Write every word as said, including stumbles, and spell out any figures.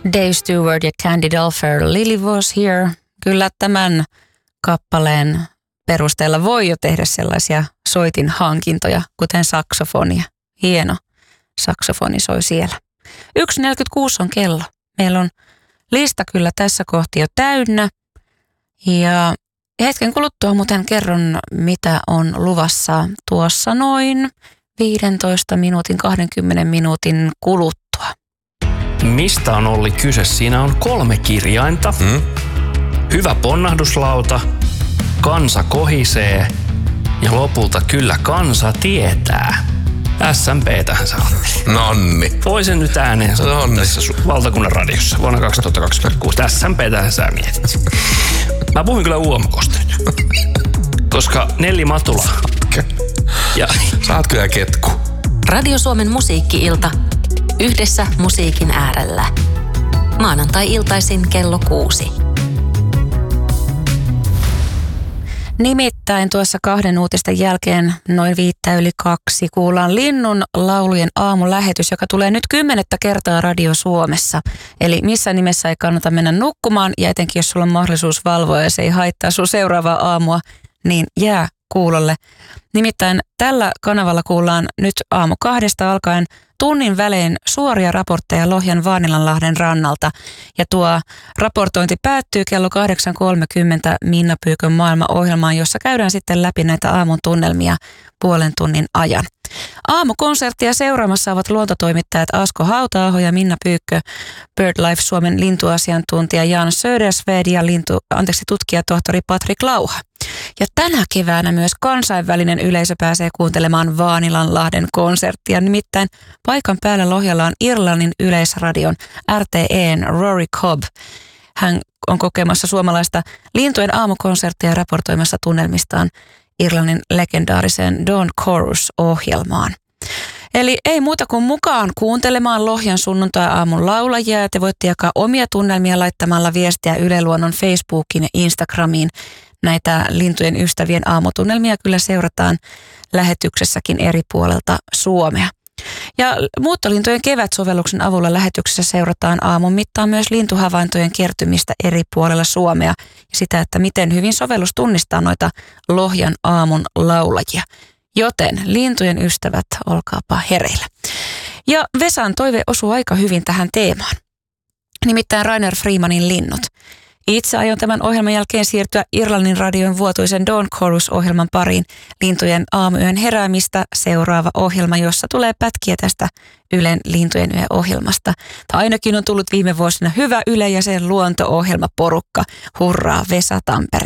Dave Stewart ja Candy Dulfer, Lily Was Here. Kyllä tämän kappaleen perusteella voi jo tehdä sellaisia soitin hankintoja, kuten saksofonia. Hieno saksofoni soi siellä. yksi neljäkymmentäkuusi on kello. Meillä on lista kyllä tässä kohti jo täynnä. Ja hetken kuluttua muuten kerron, mitä on luvassa tuossa noin viidentoista minuutin, kahdenkymmenen minuutin kuluttua. Mistä on Olli kyse? Siinä on kolme kirjainta. Hmm? Hyvä ponnahduslauta, kansa kohisee ja lopulta kyllä kansa tietää. S M P:tähän sä olet. Nonni. Voi sen nyt ääneen sanoa Nonni. tässä valtakunnan radiossa vuonna kaksituhattakaksikymmentäkuusi. S M P:tähän sä mietit. Mä puhuin kyllä U M K:sta nyt. Koska Nelli Matula. Ja sä oot kyllä ketku. Radio Suomen musiikki-ilta. Yhdessä musiikin äärellä. Maanantai-iltaisin kello kuusi. Nimittäin tuossa kahden uutisten jälkeen noin viittä yli kaksi kuullaan Linnun laulujen aamulähetys, joka tulee nyt kymmenettä kertaa Radio Suomessa. Eli missään nimessä ei kannata mennä nukkumaan ja etenkin jos sulla on mahdollisuus valvoa ja se ei haittaa sun seuraavaa aamua, niin jää kuulolle. Nimittäin tällä kanavalla kuullaan nyt aamu kahdesta alkaen tunnin välein suoria raportteja Lohjan Vaanilanlahden rannalta. Ja tuo raportointi päättyy kello kahdeksan kolmekymmentä Minna Pyykön maailmaohjelmaan, jossa käydään sitten läpi näitä aamun tunnelmia puolen tunnin ajan. Aamukonserttia seuraamassa ovat luontotoimittajat Asko Hauta-aho ja Minna Pyykkö, BirdLife Suomen lintuasiantuntija Jan Södersved ja lintu, anteeksi, tutkijatohtori Patrik Lauha. Ja tänä keväänä myös kansainvälinen yleisö pääsee kuuntelemaan Vaanilanlahden konserttia. Nimittäin paikan päällä Lohjalla on Irlannin yleisradion R T E:n Rory Cobb. Hän on kokemassa suomalaista lintujen aamukonserttia ja raportoimassa tunnelmistaan Irlannin legendaariseen Dawn Chorus-ohjelmaan. Eli ei muuta kuin mukaan kuuntelemaan Lohjan sunnuntai-aamun laulajia ja te voitte jakaa omia tunnelmia laittamalla viestiä Yle Luonnon Facebookiin ja Instagramiin. Näitä lintujen ystävien aamutunnelmia kyllä seurataan lähetyksessäkin eri puolelta Suomea. Ja muuttolintujen kevät-sovelluksen avulla lähetyksessä seurataan aamun mittaan myös lintuhavaintojen kertymistä eri puolella Suomea ja sitä, että miten hyvin sovellus tunnistaa noita Lohjan aamun laulajia. Joten lintujen ystävät, olkaapa hereillä. Ja Vesan toive osuu aika hyvin tähän teemaan. Nimittäin Rainer Freemanin linnut. Itse aion tämän ohjelman jälkeen siirtyä Irlannin radion vuotuisen Dawn Chorus-ohjelman pariin. Lintujen aamuyön heräämistä seuraava ohjelma, jossa tulee pätkiä tästä Ylen Lintujen yö-ohjelmasta. Tai ainakin on tullut viime vuosina hyvä Yle ja sen luonto-ohjelmaporukka. Hurraa Vesa Tampere.